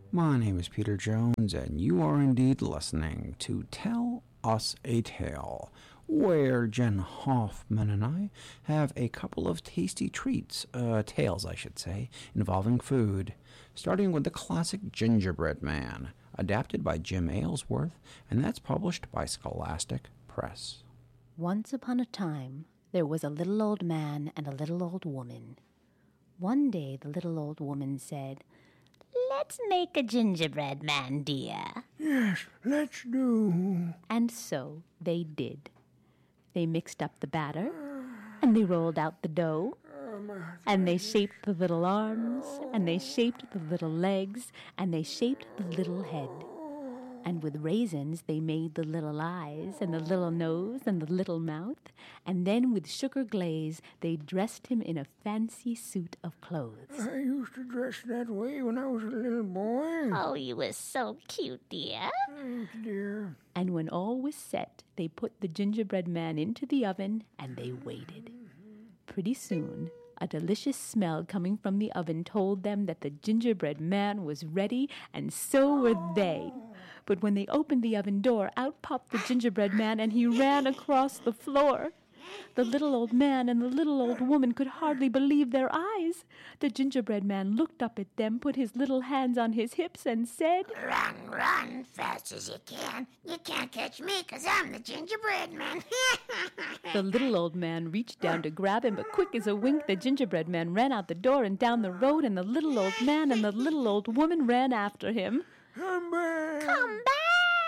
My name is Peter Jones, and you are indeed listening to Tell Us a Tale, where Jen Hoffman and I have a couple of tasty tales, I should say, involving food, starting with the classic Gingerbread Man, adapted by Jim Aylesworth, and that's published by Scholastic Press. Once upon a time, there was a little old man and a little old woman. One day, the little old woman said, "Let's make a gingerbread man, dear." "Yes, let's do." And so they did. They mixed up the batter, and they rolled out the dough, and they shaped the little arms, and they shaped the little legs, and they shaped the little head. And with raisins they made the little eyes, and the little nose, and the little mouth, and then with sugar glaze they dressed him in a fancy suit of clothes. I used to dress that way when I was a little boy. Oh, you were so cute, dear. Thanks, dear. And when all was set, they put the gingerbread man into the oven, and they waited. Pretty soon, a delicious smell coming from the oven told them that the gingerbread man was ready, and so were they. But when they opened the oven door, out popped the gingerbread man, and he ran across the floor. The little old man and the little old woman could hardly believe their eyes. The gingerbread man looked up at them, put his little hands on his hips, and said, "Run, run, fast as you can. You can't catch me, 'cause I'm the gingerbread man." The little old man reached down to grab him, but quick as a wink, the gingerbread man ran out the door and down the road, and the little old man and the little old woman ran after him. Come back. Come back!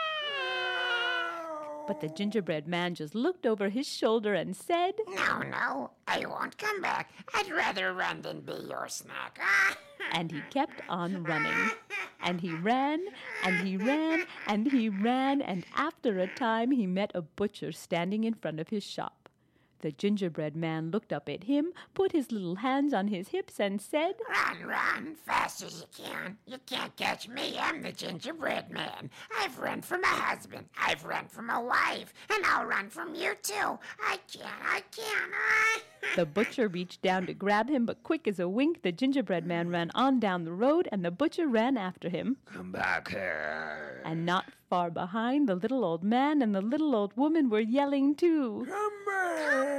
But the gingerbread man just looked over his shoulder and said, No, I won't come back. I'd rather run than be your snack. and he kept on running. And he ran, and he ran, and he ran, and after a time he met a butcher standing in front of his shop. The gingerbread man looked up at him, put his little hands on his hips, and said, Run, run, fast as you can. You can't catch me. I'm the gingerbread man. I've run from a husband. I've run from a wife. And I'll run from you, too. I can't. The butcher reached down to grab him, but quick as a wink, the gingerbread man ran on down the road, and the butcher ran after him. Come back here. And not far behind, the little old man and the little old woman were yelling too. Come back.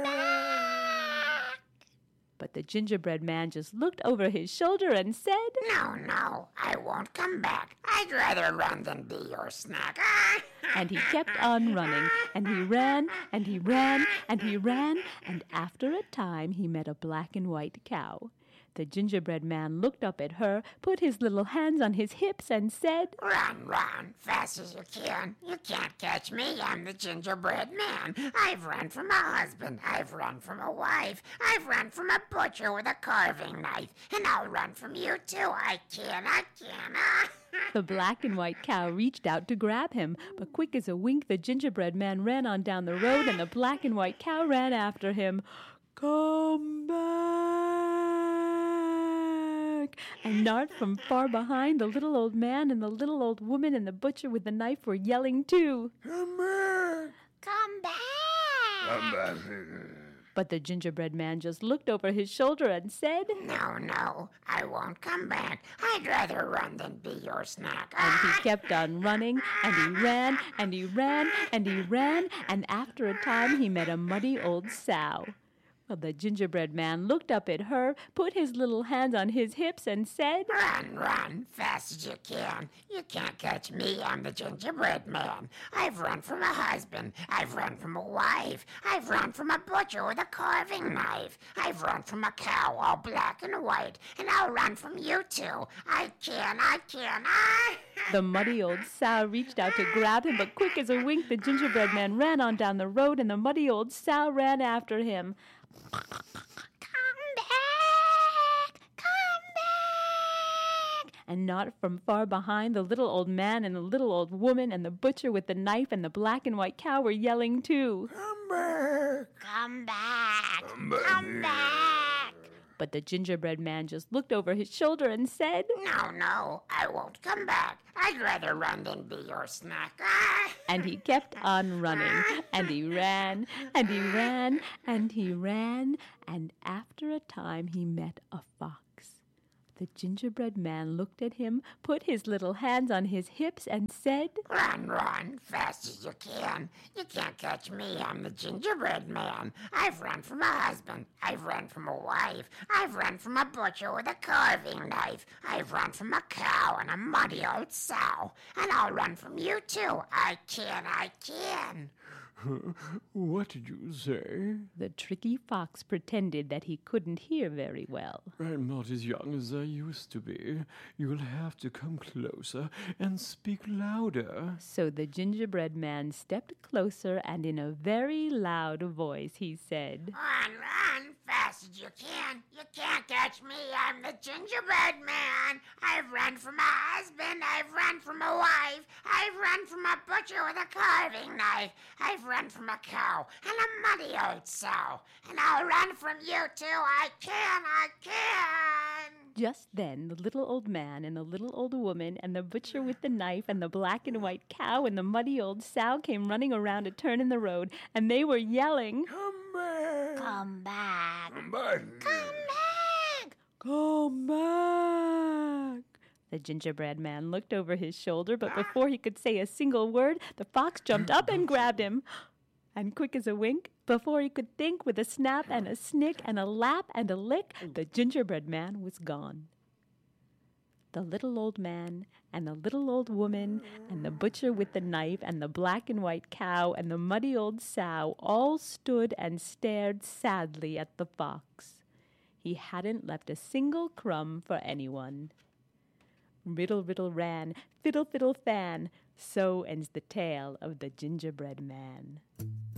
But the gingerbread man just looked over his shoulder and said, No, I won't come back. I'd rather run than be your snack. And he kept on running, and he ran, and he ran, and he ran, and after a time he met a black and white cow. The gingerbread man looked up at her, put his little hands on his hips, and said, Run, fast as you can. You can't catch me. I'm the gingerbread man. I've run from a husband. I've run from a wife. I've run from a butcher with a carving knife. And I'll run from you, too. I can. The black and white cow reached out to grab him, but quick as a wink, the gingerbread man ran on down the road, and the black and white cow ran after him. Come back! And not from far behind, the little old man and the little old woman and the butcher with the knife were yelling too. Come back. Come back! Come back. But the gingerbread man just looked over his shoulder and said, No, I won't come back. I'd rather run than be your snack. And he kept on running, and he ran, and he ran, and he ran, and after a time he met a muddy old sow. Well, the gingerbread man looked up at her, put his little hands on his hips, and said, Run, fast as you can. You can't catch me, I'm the gingerbread man. I've run from a husband. I've run from a wife. I've run from a butcher with a carving knife. I've run from a cow all black and white. And I'll run from you, too. I can. The muddy old sow reached out to grab him, but quick as a wink, the gingerbread man ran on down the road, and the muddy old sow ran after him. Come back! And not from far behind, the little old man and the little old woman and the butcher with the knife and the black and white cow were yelling too. Come back. Come back! Come back. But the gingerbread man just looked over his shoulder and said, No, I won't come back. I'd rather run than be your snack. And he kept on running, and he ran, and he ran, and he ran, and after a time he met a fox. The gingerbread man looked at him, put his little hands on his hips, and said, Run, run, fast as you can. You can't catch me, I'm the gingerbread man. I've run from a husband, I've run from a wife, I've run from a butcher with a carving knife, I've run from a cow and a muddy old sow, and I'll run from you too. I can. What did you say? The tricky fox pretended that he couldn't hear very well. I'm not as young as I used to be. You'll have to come closer and speak louder. So the gingerbread man stepped closer, and in a very loud voice he said, Run, fast as you can. You can't catch me, I'm the gingerbread man. I've run from a husband, I've run from a wife, I've run from a butcher with a carving knife, I've run from a cow and a muddy old sow, and I'll run from you too. I can. Just then the little old man and the little old woman and the butcher with the knife and the black and white cow and the muddy old sow came running around a turn in the road, and they were yelling, Come back! Come back. Come back! "Come back!" The gingerbread man looked over his shoulder, but before he could say a single word, the fox jumped up and grabbed him. And quick as a wink, before he could think, with a snap and a snick and a lap and a lick, the gingerbread man was gone. The little old man and the little old woman and the butcher with the knife and the black and white cow and the muddy old sow all stood and stared sadly at the fox. He hadn't left a single crumb for anyone. Riddle, riddle, ran, fiddle, fiddle, fan. So ends the tale of the gingerbread man.